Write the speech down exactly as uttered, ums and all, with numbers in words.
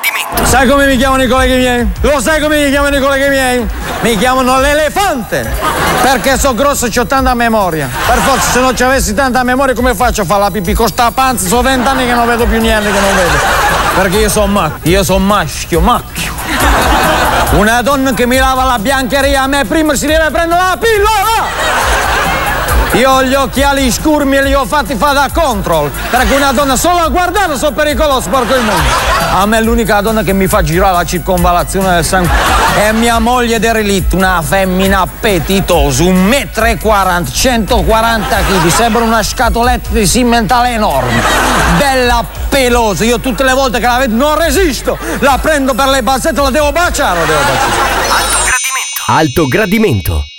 gradimento. Sai come mi chiamano i colleghi miei? Lo sai come mi chiamano i colleghi miei? Mi chiamano l'elefante. Perché so grosso e c'ho tanta memoria. Per forza, se non ci avessi tanta memoria, come faccio a fare la pipì con sta panza? Sono vent'anni che non vedo più niente, che non vedo. Perché io sono maschio, io sono maschio, macchio. Una donna che mi lava la biancheria a me prima si deve prendere la pillola. Io ho gli occhiali scurmi e li ho fatti fare da control. Perché una donna solo a guardare sono pericoloso, porco il mondo. A me l'unica donna che mi fa girare la circonvallazione del sangue è mia moglie del relitto, una femmina appetitosa, un metro e quaranta, centoquaranta chili, sembra una scatoletta di simmentale enorme. Bella pelosa, io tutte le volte che la vedo non resisto, la prendo per le bassette, la devo baciare, la devo baciare. Alto gradimento. Alto gradimento.